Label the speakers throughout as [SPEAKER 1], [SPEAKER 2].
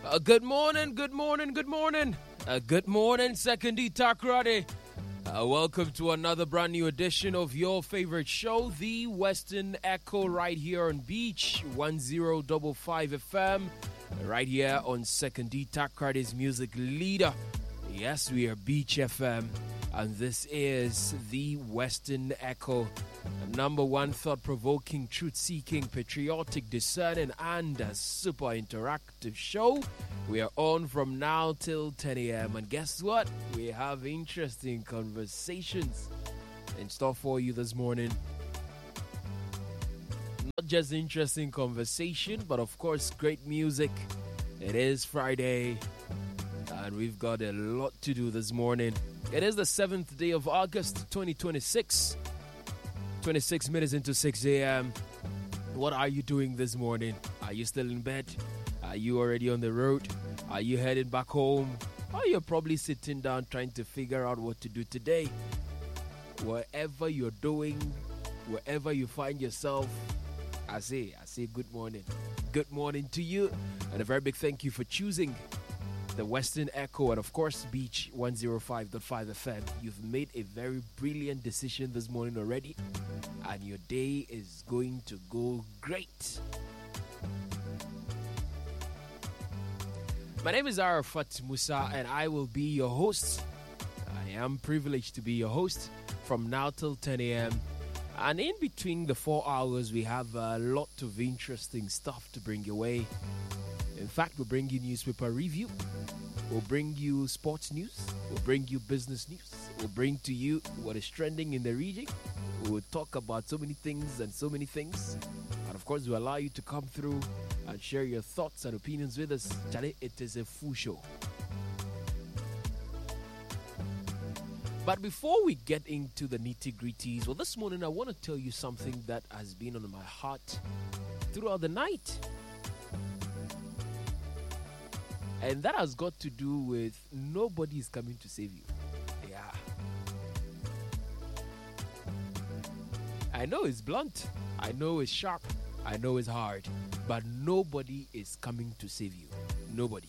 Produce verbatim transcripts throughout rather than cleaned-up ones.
[SPEAKER 1] Uh, good morning, good morning, good morning. Uh, good morning, Second D Takrade. Uh, welcome to another brand new edition of your favorite show, The Western Echo, right here on Beach ten fifty-five F M, right here on Second D Takrade's music leader. Yes, we are Beach F M, and this is The Western Echo, number one thought-provoking, truth-seeking, patriotic, discerning, and a super interactive show. We are on from now till ten a.m. And guess what? We have interesting conversations in store for you this morning. Not just interesting conversation, but of course, great music. It is Friday, and we've got a lot to do this morning. It is the seventh day of August, twenty twenty-six. twenty-six minutes into six a.m. What are you doing this morning? Are you still in bed? Are you already on the road? Are you heading back home? Or you're probably sitting down trying to figure out what to do today? Wherever you're doing, wherever you find yourself, I say, I say good morning. Good morning to you. And a very big thank you for choosing the Western Echo and, of course, Beach one oh five point five F M. You've made a very brilliant decision this morning already, and your day is going to go great. My name is Arafat Musa, and I will be your host. I am privileged to be your host from now till ten a.m. And in between the four hours, we have a lot of interesting stuff to bring your way. In fact, we'll bring you newspaper review. We'll bring you sports news. We'll bring you business news. We'll bring to you what is trending in the region. We'll talk about so many things and so many things. And of course, we'll allow you to come through and share your thoughts and opinions with us. Charlie, it is a full show. But before we get into the nitty-gritties, well, this morning I want to tell you something that has been on my heart throughout the night. And that has got to do with nobody is coming to save you. Yeah. I know it's blunt. I know it's sharp. I know it's hard. But nobody is coming to save you. Nobody.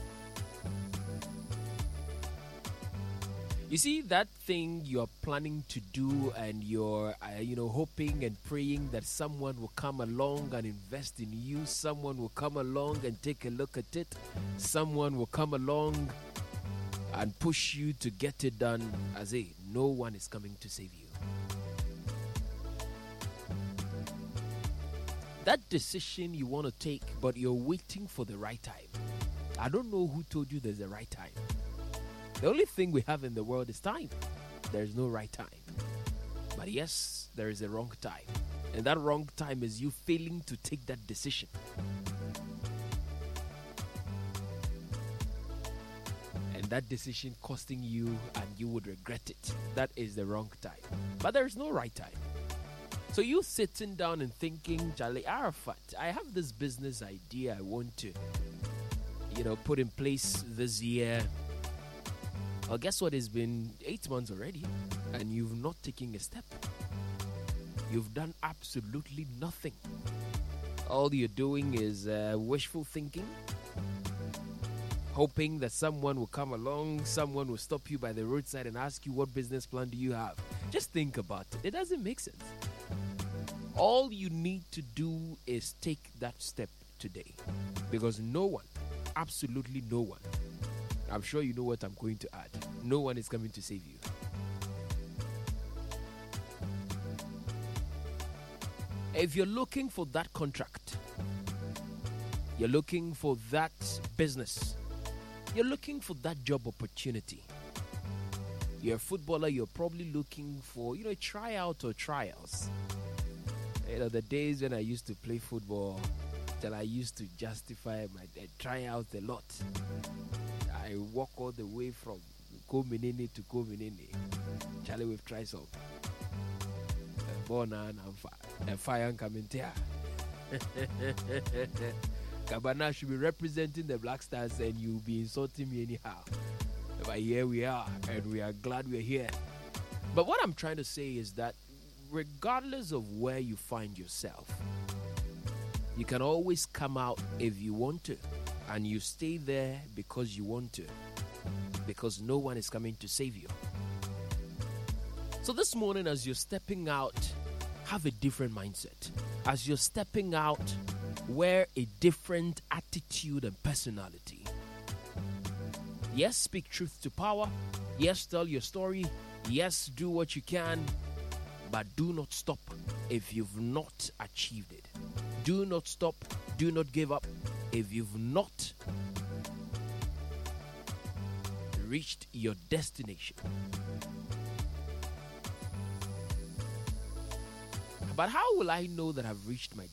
[SPEAKER 1] You see, that thing you're planning to do and you're, uh, you know, hoping and praying that someone will come along and invest in you. Someone will come along and take a look at it. Someone will come along and push you to get it done. As a, no one is coming to save you. That decision you want to take, but you're waiting for the right time. I don't know who told you there's a right time. The only thing we have in the world is time. There's no right time. But yes, there is a wrong time. And that wrong time is you failing to take that decision. And that decision costing you, and you would regret it. That is the wrong time. But there is no right time. So you sitting down and thinking, Charlie Arafat, I have this business idea I want to, you know, put in place this year. Well, guess what? It's been eight months already, and you've not taken a step. You've done absolutely nothing. All you're doing is uh, wishful thinking, hoping that someone will come along, someone will stop you by the roadside and ask you, what business plan do you have? Just think about it. It doesn't make sense. All you need to do is take that step today, because no one, absolutely no one, I'm sure you know what I'm going to add. No one is coming to save you. If you're looking for that contract, you're looking for that business, you're looking for that job opportunity, you're a footballer, you're probably looking for, you know, a tryout or trials. You know, the days when I used to play football, that I used to justify my uh, tryouts a lot. I walk all the way from Kominini to Kominini. Charlie, we've tried some. Born and fire and coming here. Kabana should be representing the Black Stars, and you'll be insulting me anyhow. But here we are, and we are glad we're here. But what I'm trying to say is that regardless of where you find yourself, you can always come out if you want to. and you stay there because you want to, because no one is coming to save you. So this morning, as you're stepping out, have a different mindset. As you're stepping out, wear a different attitude and personality. Yes, speak truth to power. Yes, tell your story. Yes, do what you can. But do not stop if you've not achieved it. Do not stop. Do not give up if you've not reached your destination. But how will I know that I've reached my